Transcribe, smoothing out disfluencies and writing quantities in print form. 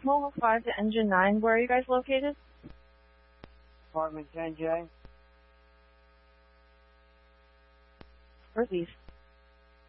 Mobile 5 to Engine 9. Where are you guys located? Apartment 10J. Northeast.